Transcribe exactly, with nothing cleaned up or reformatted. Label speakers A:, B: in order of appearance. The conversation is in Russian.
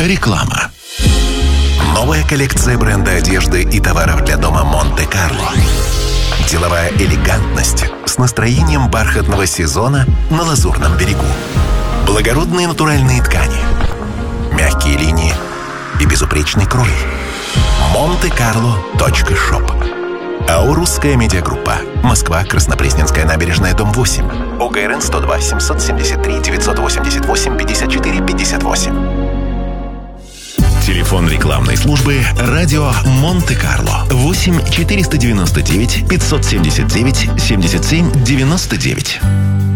A: Реклама. Новая коллекция бренда одежды и товаров для дома «Монте-Карло». Деловая элегантность с настроением бархатного сезона на Лазурном берегу. Благородные натуральные ткани, мягкие линии и безупречный крой. монте-карло точка шоп. АО «Русская медиагруппа». Москва, Краснопресненская набережная, дом восемь. ОГРН сто два семьсот семьдесят три девятьсот восемьдесят восемь пятьдесят четыре пятьдесят восемь. Телефон рекламной службы «Радио Монте-Карло» восемь четыреста девяносто девять пятьсот семьдесят девять семьдесят семь девяносто девять.